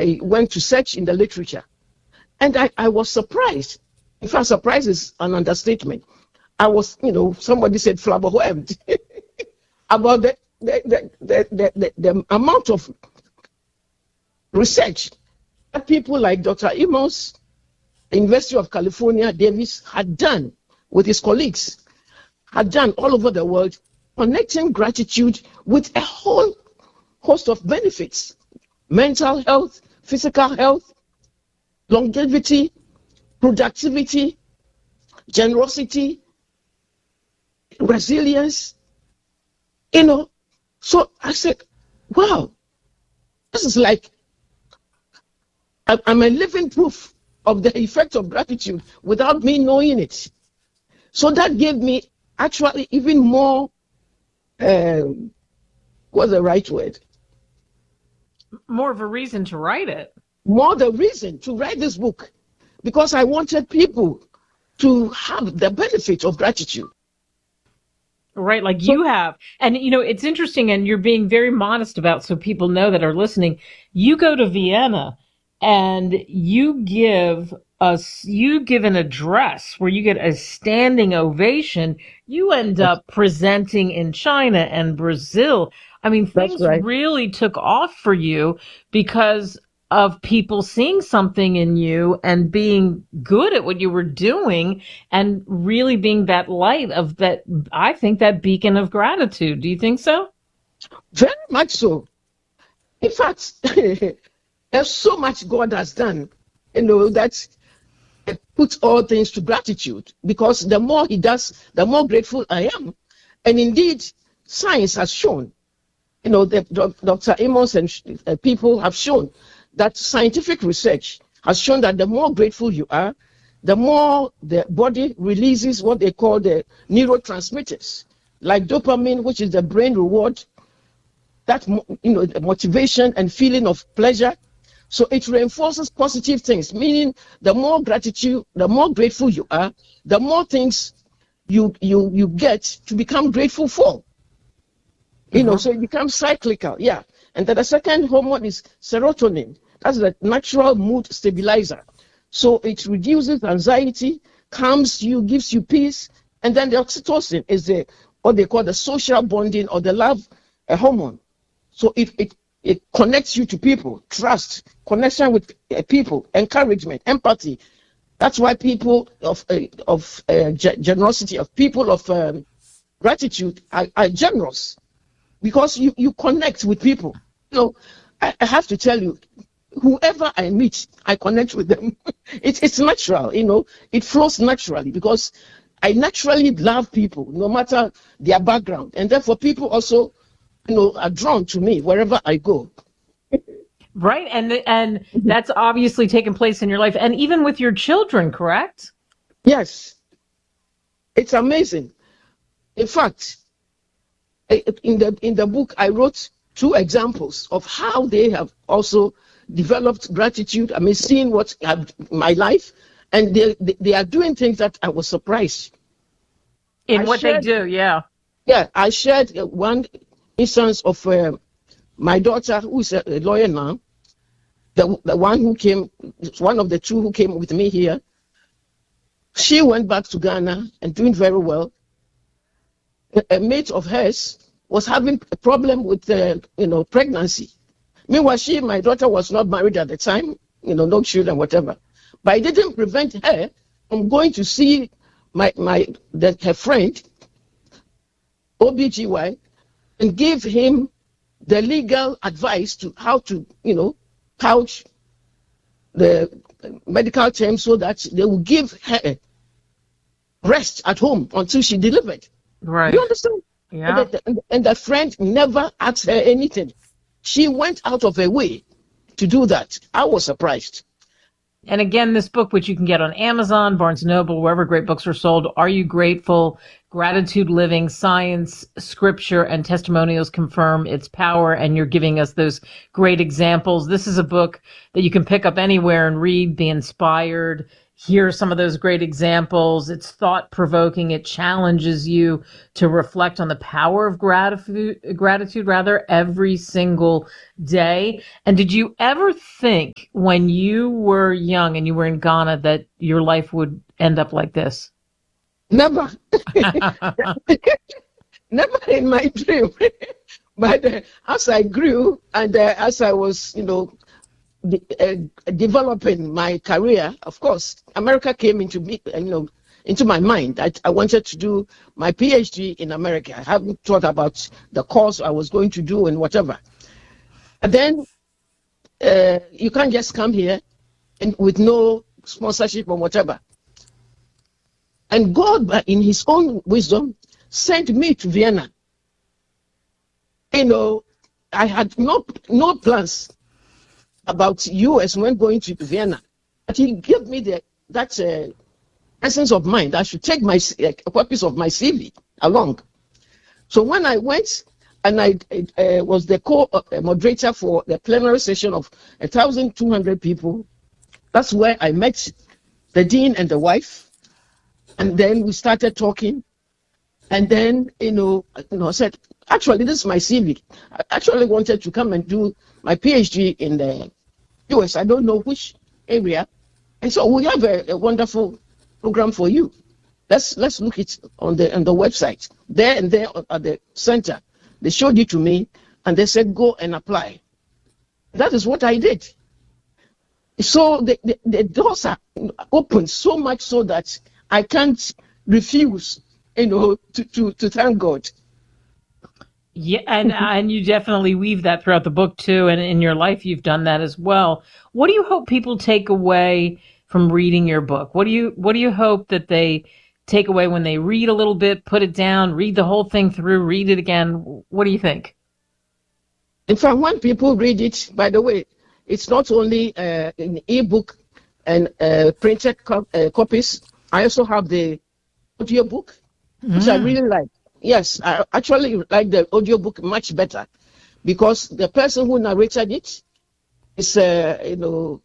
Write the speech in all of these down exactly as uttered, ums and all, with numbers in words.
I went to search in the literature, and I, I was surprised. In fact, surprise is an understatement. I was, you know, somebody said flabbergasted about the the, the, the, the, the, the amount of research that people like Doctor Amos, University of California, Davis, had done with his colleagues, had done all over the world, connecting gratitude with a whole host of benefits: mental health, physical health, longevity, productivity, generosity, resilience. You know, so I said, wow, this is like, I'm a living proof of the effect of gratitude without me knowing it. So that gave me actually even more, um, what's the right word? More of a reason to write it. More the reason to write this book, because I wanted people to have the benefit of gratitude. Right, like So, you have. And, you know, it's interesting, and you're being very modest about, so people know that are listening. You go to Vienna and you give a, you give an address where you get a standing ovation. You end up presenting in China and Brazil. I mean, that's things right. really took off for you because of people seeing something in you and being good at what you were doing and really being that light of that, I think, that beacon of gratitude. Do you think so? Very much so. In fact, there's so much God has done, you know, that it puts all things to gratitude, because the more he does, the more grateful I am. And indeed, science has shown, you know, the, Doctor Amos and uh, people have shown that scientific research has shown that the more grateful you are, the more the body releases what they call the neurotransmitters, like dopamine, which is the brain reward, that, you know, the motivation and feeling of pleasure. So it reinforces positive things, meaning the more gratitude, the more grateful you are, the more things you you you get to become grateful for. You know, Uh-huh. so it becomes cyclical, yeah. And then the second hormone is serotonin. That's the natural mood stabilizer. So it reduces anxiety, calms you, gives you peace. And then the oxytocin is the what they call the social bonding or the love uh, hormone. So it, it it connects you to people, trust, connection with uh, people, encouragement, empathy. That's why people of uh, of uh, ge- generosity, of people of um, gratitude are, are generous, because you, you connect with people. You know, I, I have to tell you, whoever I meet, I connect with them. it's it's natural, you know, it flows naturally, because I naturally love people, no matter their background. And therefore, people also, you know, are drawn to me wherever I go. Right. And, and that's obviously taken place in your life and even with your children, correct? Yes, it's amazing. In fact, I- in the in the book, I wrote two examples of how they have also developed gratitude. I mean, seeing what have my life, and they, they they are doing things that I was surprised. In I what shared, they do, yeah. yeah, I shared uh, one instance of uh, my daughter, who is a, a lawyer now, the the one who came, one of the two who came with me here. She went back to Ghana and doing very well. A, a mate of hers was having a problem with, uh, you know, pregnancy. Meanwhile, she, my daughter, was not married at the time, you know, no children, whatever. But it didn't prevent her from going to see my my the, her friend, O B G Y, and give him the legal advice to how to, you know, couch the medical terms so that they will give her rest at home until she delivered. Right. You understand? Yeah. And the, and, and the friend never asked her anything. She went out of her way to do that. I was surprised. And again, this book, which you can get on Amazon, Barnes and Noble, wherever great books are sold, Are You Grateful? Gratitude Living, Science, Scripture, and Testimonials Confirm Its Power. And you're giving us those great examples. This is a book that you can pick up anywhere and read, be inspired. hear some of those great examples. It's thought-provoking. It challenges you to reflect on the power of gratitude, gratitude rather, every single day. And did you ever think when you were young and you were in Ghana that your life would end up like this? Never. Never in my dream. But uh, as I grew and uh, as I was, you know, de- uh, developing my career, of course, America came into me, you know, into my mind. I, I wanted to do my PhD in America. I haven't thought about the course I was going to do and whatever. And then uh, you can't just come here and with no sponsorship or whatever. And God, in His own wisdom, sent me to Vienna. You know, I had no no plans about U S when going to Vienna, but He gave me the that uh, essence of mind. I should take my uh, copies of my C V along. So when I went and I uh, was the co-moderator for the plenary session of one thousand two hundred people, that's where I met the dean and the wife. And then we started talking, and then, you know, you know, I said, actually, this is my C V. I actually wanted to come and do my PhD in the U S. I don't know which area. And so we have a, a wonderful program for you. Let's let's look it on the on the website. There and there at the center, they showed it to me, and they said, go and apply. That is what I did. So the, the, the doors are open so much so that I can't refuse, you know, to, to, to thank God. Yeah, and and you definitely weave that throughout the book too, and in your life you've done that as well. What do you hope people take away from reading your book? What do you what do you hope that they take away when they read a little bit, put it down, read the whole thing through, read it again? What do you think? In fact, when people read it, by the way, it's not only uh, an ebook and uh, printed co- uh, copies. I also have the audiobook, mm. which I really like. Yes, I actually like the audiobook much better because the person who narrated it is, uh, you know,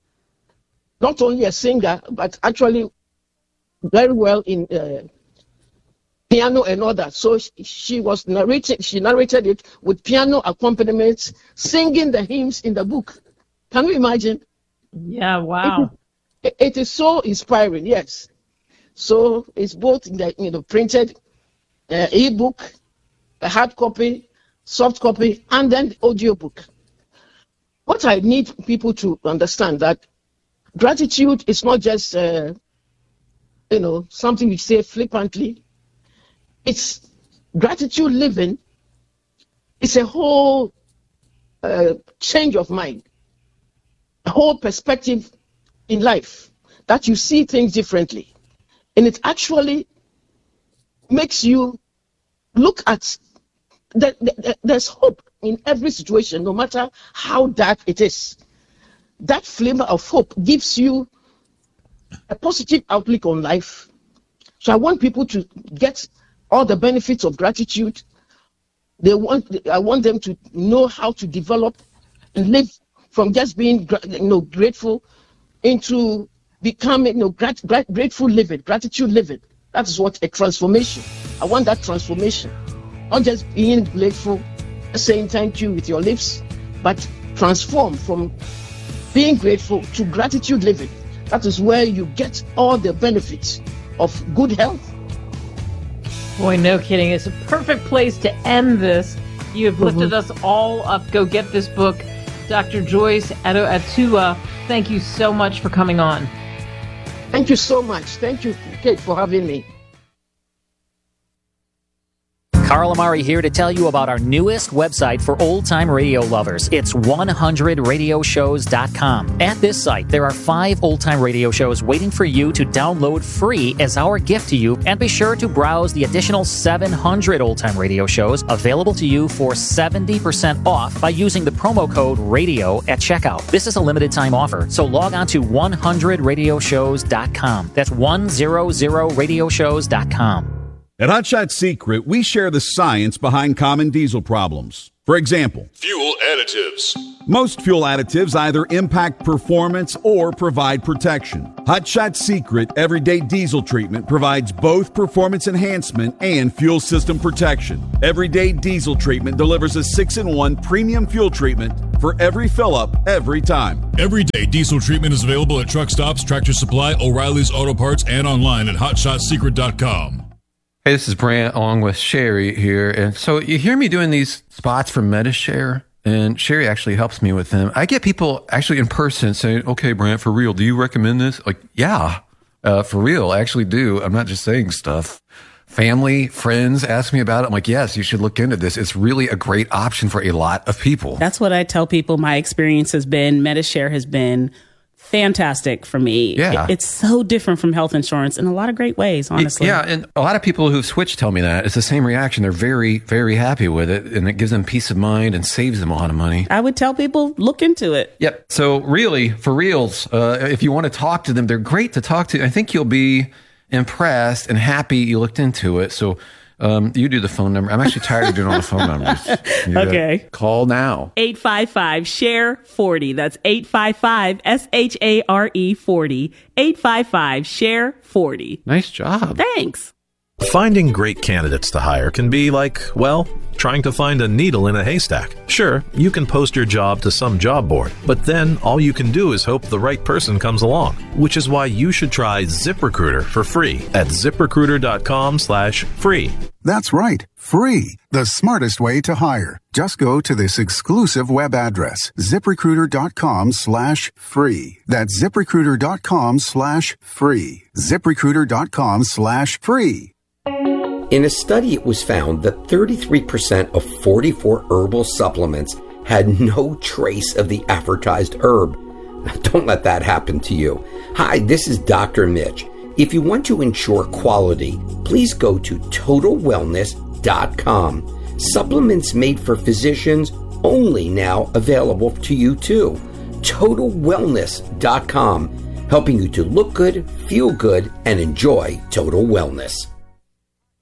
not only a singer, but actually very well in uh, piano and all that. So she, she was narrating, she narrated it with piano accompaniment, singing the hymns in the book. Can you imagine? Yeah, wow. It, it is so inspiring, yes. So it's both in the, you know, printed uh, e-book, a hard copy, soft copy, and then the audio book. What I need people to understand that gratitude is not just, uh, you know, something we say flippantly. It's gratitude living. It's a whole uh, change of mind, a whole perspective in life that you see things differently. And it actually makes you look at that the, there's hope in every situation, no matter how dark it is. That flavor of hope gives you a positive outlook on life. So I want people to get all the benefits of gratitude. They want, I want them to know how to develop and live from just being, you know, grateful into becoming, you know, grat, grat, grateful living, gratitude living. That is what a transformation. I want that transformation. Not just being grateful, saying thank you with your lips, but transform from being grateful to gratitude living. That is where you get all the benefits of good health. Boy, no kidding. It's a perfect place to end this. You have lifted mm-hmm. us all up. Go get this book. Doctor Joyce Addo-Attuah, thank you so much for coming on. Thank you so much. Thank you, Kate, for having me. Carl Amari here to tell you about our newest website for old-time radio lovers. It's one hundred radio shows dot com. At this site, there are five old-time radio shows waiting for you to download free as our gift to you, and be sure to browse the additional seven hundred old-time radio shows available to you for seventy percent off by using the promo code RADIO at checkout. This is a limited-time offer, so log on to one hundred radio shows dot com. That's one hundred radio shows dot com. At Hot Shot Secret, we share the science behind common diesel problems. For example, fuel additives. Most fuel additives either impact performance or provide protection. Hot Shot Secret Everyday Diesel Treatment provides both performance enhancement and fuel system protection. Everyday Diesel Treatment delivers a six in one premium fuel treatment for every fill-up, every time. Everyday Diesel Treatment is available at truck stops, Tractor Supply, O'Reilly's Auto Parts, and online at hot shot secret dot com. Hey, this is Brant along with Sherry here. And so you hear me doing these spots for MediShare, and Sherry actually helps me with them. I get people actually in person saying, okay, Brant, for real, do you recommend this? Like, yeah, uh, for real, I actually do. I'm not just saying stuff. Family, friends ask me about it. I'm like, yes, you should look into this. It's really a great option for a lot of people. That's what I tell people my experience has been. MediShare has been fantastic for me. Yeah. It's so different from health insurance in a lot of great ways, honestly. Yeah, and a lot of people who've switched tell me that. It's the same reaction. They're very, very happy with it, and it gives them peace of mind and saves them a lot of money. I would tell people, look into it. Yep. So really, for reals, uh, if you want to talk to them, they're great to talk to. I think you'll be impressed and happy you looked into it. So um, you do the phone number. I'm actually tired of doing all the phone numbers. You Okay. Call now. eight five five, S H A R E, forty. That's eight five five, S H A R E, forty. eight five five, S H A R E, forty. Nice job. Thanks. Finding great candidates to hire can be like, well, trying to find a needle in a haystack. Sure, you can post your job to some job board, but then all you can do is hope the right person comes along, which is why you should try ZipRecruiter for free at ZipRecruiter.com slash free. That's right, free. The smartest way to hire. Just go to this exclusive web address, ZipRecruiter.com slash free. That's ZipRecruiter.com slash free. ZipRecruiter.com slash free. In a study, it was found that thirty-three percent of forty-four herbal supplements had no trace of the advertised herb. Don't let that happen to you. Hi, this is Doctor Mitch. If you want to ensure quality, please go to total wellness dot com. Supplements made for physicians only now available to you too. total wellness dot com, helping you to look good, feel good, and enjoy total wellness.